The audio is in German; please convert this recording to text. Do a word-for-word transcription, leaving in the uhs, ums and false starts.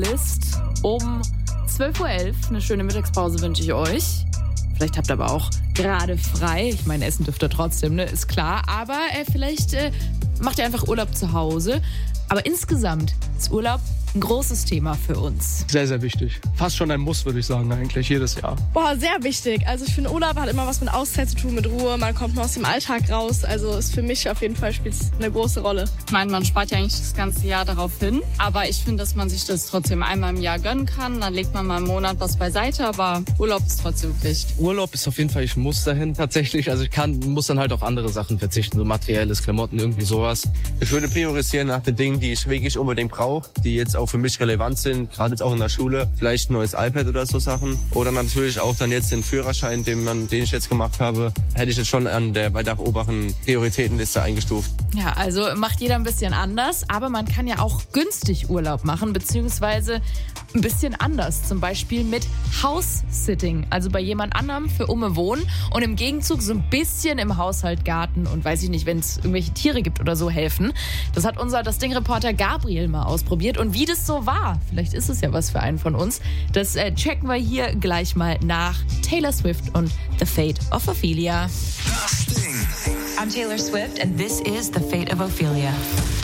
List um zwölf Uhr elf. Eine schöne Mittagspause wünsche ich euch. Vielleicht habt ihr aber auch gerade frei. Ich meine, essen dürft ihr trotzdem, ne? Ist klar. Aber äh, vielleicht äh, macht ihr einfach Urlaub zu Hause. Aber insgesamt ist Urlaub ein großes Thema für uns. Sehr, sehr wichtig. Fast schon ein Muss, würde ich sagen, eigentlich jedes Jahr. Boah, sehr wichtig. Also ich finde, Urlaub hat immer was mit Auszeit zu tun, mit Ruhe. Man kommt mal aus dem Alltag raus. Also ist für mich auf jeden Fall spielt es eine große Rolle. Ich meine, man spart ja eigentlich das ganze Jahr darauf hin. Aber ich finde, dass man sich das trotzdem einmal im Jahr gönnen kann. Dann legt man mal einen Monat was beiseite. Aber Urlaub ist trotzdem Pflicht. Urlaub ist auf jeden Fall, ich muss dahin tatsächlich. Also ich kann, muss dann halt auf andere Sachen verzichten. So materielles, Klamotten, irgendwie sowas. Ich würde priorisieren nach den Dingen, die ich wirklich unbedingt brauche, die jetzt auch für mich relevant sind, gerade jetzt auch in der Schule, vielleicht ein neues iPad oder so Sachen. Oder natürlich auch dann jetzt den Führerschein, den, man, den ich jetzt gemacht habe, hätte ich jetzt schon an der weiter oberen Prioritätenliste eingestuft. Ja, also macht jeder ein bisschen anders, aber man kann ja auch günstig Urlaub machen, beziehungsweise ein bisschen anders. Zum Beispiel mit House-Sitting, also bei jemand anderem für Umme wohnen und im Gegenzug so ein bisschen im Haushalt, Garten und weiß ich nicht, wenn es irgendwelche Tiere gibt oder so helfen. Das hat unser Das Ding-Reporter Gabriel mal ausprobiert und wie das so war, vielleicht ist es ja was für einen von uns, das äh, checken wir hier gleich mal nach. Taylor Swift und The Fate of Ophelia. Das Ding. I'm Taylor Swift and this is The Fate of Ophelia.